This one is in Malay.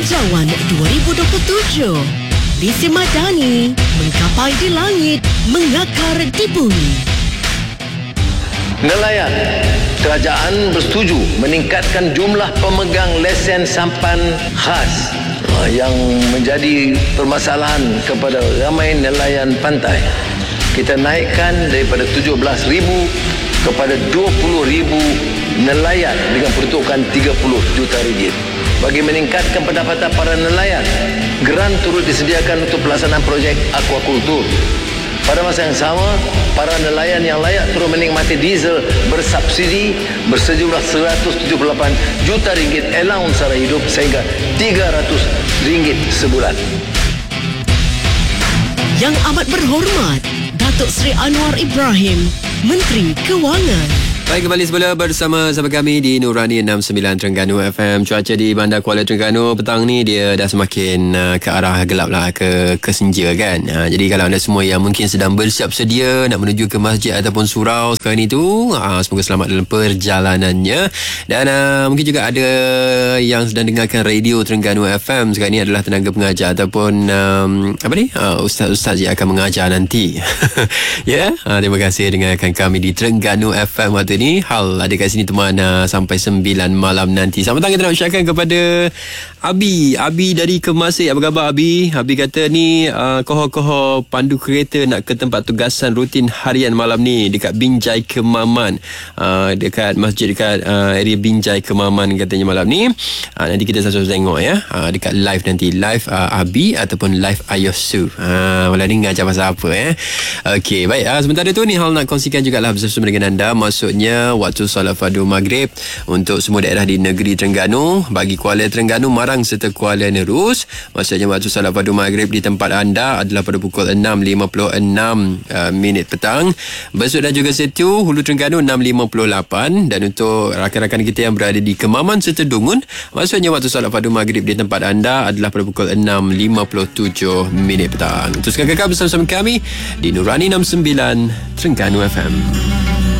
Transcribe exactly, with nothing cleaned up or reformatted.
Belanjawan dua ribu dua puluh tujuh. Visi Madani, mengkapai di langit, mengakar di bumi. Nelayan, kerajaan bersetuju meningkatkan jumlah pemegang lesen sampan khas yang menjadi permasalahan kepada ramai nelayan pantai. Kita naikkan daripada tujuh belas ribu kepada dua puluh ribu nelayan dengan peruntukan tiga puluh juta ringgit. Bagi meningkatkan pendapatan para nelayan, geran turut disediakan untuk pelaksanaan projek aquakultur. Pada masa yang sama, para nelayan yang layak turut menikmati diesel bersubsidi bersejumlah seratus tujuh puluh lapan juta ringgit allowance sara hidup sehingga tiga ratus ringgit sebulan. Yang amat berhormat, Datuk Seri Anwar Ibrahim, Menteri Kewangan. Baik, kembali semula bersama sahabat kami di Nurani enam puluh sembilan Terengganu F M. Cuaca di Bandar Kuala Terengganu petang ni dia dah semakin uh, ke arah gelap lah, ke, ke senja kan. Uh, jadi kalau anda semua yang mungkin sedang bersiap sedia nak menuju ke masjid ataupun surau sekarang itu, uh, semoga selamat dalam perjalanannya. Dan uh, mungkin juga ada yang sedang dengarkan radio Terengganu F M sekarang ni adalah tenaga pengajar ataupun um, apa ni uh, ustaz-ustaz yang akan mengajar nanti. Ya, yeah? uh, terima kasih dengarkan kami di Terengganu F M waktu ni. Hal ada kat sini teman uh, sampai sembilan malam nanti. Selamat datang kita nak ucapkan kepada Abi. Abi dari Kemasik. Apa khabar Abi? Abi kata ni uh, kohor-kohor pandu kereta nak ke tempat tugasan rutin harian malam ni dekat Binjai Kemaman. Uh, dekat masjid dekat uh, area Binjai Kemaman katanya malam ni. Uh, nanti kita sama-sama tengok ya. Uh, dekat live nanti. Live uh, Abi ataupun live Ayosu. Uh, malam ni ngajar pasal apa eh. Okey, baik. Uh, sementara tu ni hal nak kongsikan jugalah bersama dengan anda. Maksudnya waktu solat fardu maghrib untuk semua daerah di negeri Terengganu, bagi Kuala Terengganu, Marang serta Kuala Nerus. Maksudnya waktu solat fardu maghrib di tempat anda adalah pada pukul enam lima puluh enam uh, minit petang. Besut dan juga Setu, Hulu Terengganu enam lima puluh lapan. Dan untuk rakan-rakan kita yang berada di Kemaman serta Dungun, maksudnya waktu solat fardu maghrib di tempat anda adalah pada pukul enam lima puluh tujuh minit petang. Teruskan kekal bersama-sama kami di Nurani enam puluh sembilan Terengganu F M.